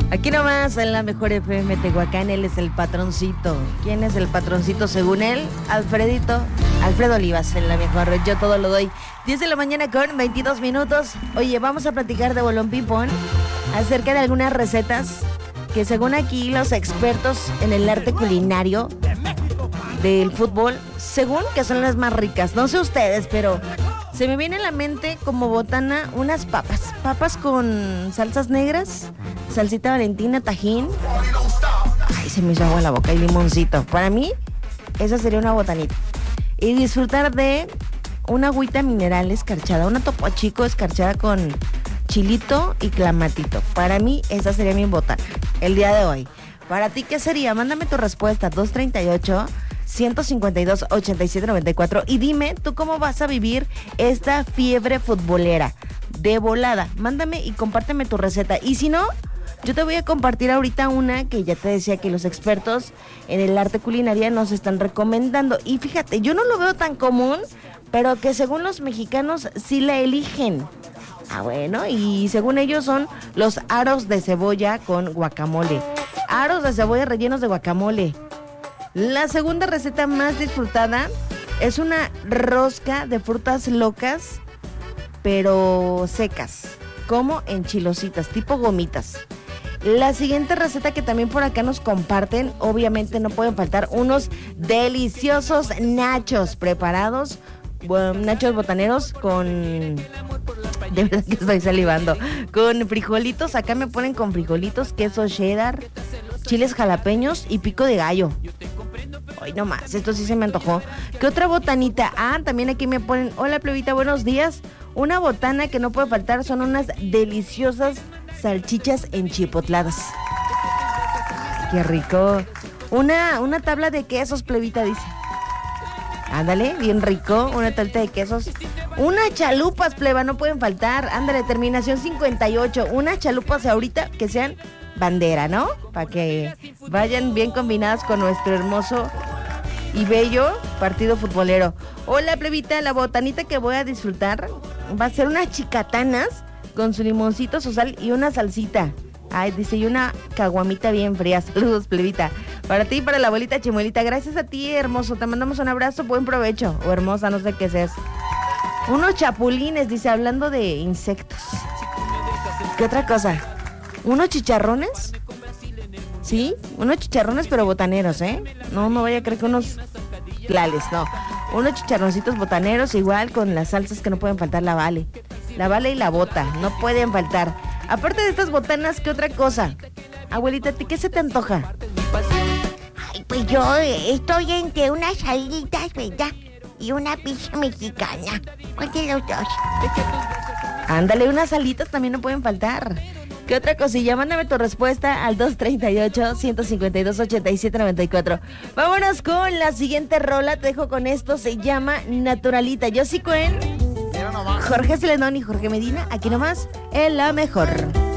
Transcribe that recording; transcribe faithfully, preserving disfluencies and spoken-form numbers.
Aquí nomás en la mejor F M Tehuacán, él es el patroncito. ¿Quién es el patroncito según él? Alfredito, Alfredo Olivas en la mejor. Yo todo lo doy. diez de la mañana con veintidós minutos. Oye, vamos a platicar de Bolón Ping-Pong acerca de algunas recetas que según aquí los expertos en el arte culinario del fútbol, según que son las más ricas. No sé ustedes, pero se me viene a la mente como botana unas papas. Papas con salsas negras, salsita valentina, tajín. Ay, se me hizo agua la boca y limoncito. Para mí, esa sería una botanita. Y disfrutar de una agüita mineral escarchada, una topo chico escarchada con chilito y clamatito. Para mí, esa sería mi botana el día de hoy. ¿Para ti qué sería? Mándame tu respuesta, dos treinta y ocho, ciento cincuenta y dos, ochenta y siete noventa y cuatro. Y dime, ¿tú cómo vas a vivir esta fiebre futbolera? De volada, mándame y compárteme tu receta. Y si no, yo te voy a compartir ahorita una que ya te decía que los expertos en el arte culinaria nos están recomendando. Y fíjate, yo no lo veo tan común, pero que según los mexicanos sí la eligen. Ah, bueno, y según ellos son los aros de cebolla con guacamole. Aros de cebolla rellenos de guacamole. La segunda receta más disfrutada es una rosca de frutas locas, pero secas, como enchilositas, tipo gomitas. La siguiente receta que también por acá nos comparten, obviamente no pueden faltar unos deliciosos nachos preparados, bueno, nachos botaneros con... De verdad que estoy salivando. Con frijolitos, acá me ponen con frijolitos, queso cheddar, chiles jalapeños y pico de gallo. Ay, no más, esto sí se me antojó. ¿Qué otra botanita? Ah, también aquí me ponen, hola plebita, buenos días. Una botana que no puede faltar son unas deliciosas salchichas enchipotladas. Qué rico. Una, una tabla de quesos, plebita, dice. Ándale, bien rico, una tablita de quesos. Unas chalupas, pleba, no pueden faltar. Ándale, terminación cincuenta y ocho. Unas chalupas ahorita que sean bandera, ¿no? Para que vayan bien combinadas con nuestro hermoso y bello partido futbolero. Hola, plebita, la botanita que voy a disfrutar va a ser unas chicatanas con su limoncito, su sal y una salsita. Ay, dice, y una caguamita bien fría. Saludos, plebita. Para ti y para la abuelita Chimuelita. Gracias a ti, hermoso. Te mandamos un abrazo, buen provecho. O hermosa, no sé qué es. Unos chapulines, dice, hablando de insectos. ¿Qué otra cosa? ¿Unos chicharrones? Sí, unos chicharrones pero botaneros, ¿eh? No, no vaya a creer que unos plales, no. Unos chicharroncitos botaneros igual con las salsas que no pueden faltar, la vale. La vale y la bota, no pueden faltar. Aparte de estas botanas, ¿qué otra cosa? Abuelita, ¿a ti qué se te antoja? Ay, pues yo estoy entre unas salitas, ¿verdad? Y una pizza mexicana. ¿Cuál de los dos? Ándale, unas salitas también no pueden faltar. ¿Qué otra cosilla? Mándame tu respuesta al dos treinta y ocho, ciento cincuenta y dos, ochenta y siete noventa y cuatro. Vámonos con la siguiente rola. Te dejo con esto. Se llama Naturalita. Yo sí, Cuen, Jorge Celedón y Jorge Medina. Aquí nomás, en la mejor.